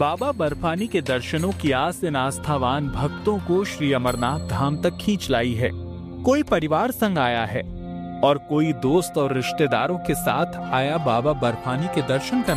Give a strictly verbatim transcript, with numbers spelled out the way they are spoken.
बाबा बर्फानी के दर्शनों की आस इन आस्थावान भक्तों को श्री अमरनाथ धाम तक खींच लाई है। कोई परिवार संग आया है और कोई दोस्त और रिश्तेदारों के साथ आया बाबा बर्फानी के दर्शन करने।